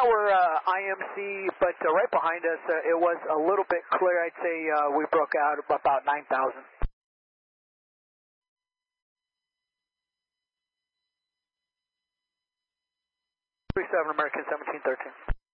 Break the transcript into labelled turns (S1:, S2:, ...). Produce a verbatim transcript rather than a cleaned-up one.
S1: we're uh, I M C, but uh, right behind us, uh, it was a little bit clear. I'd say uh, we broke out about nine thousand. three seven American seventeen thirteen.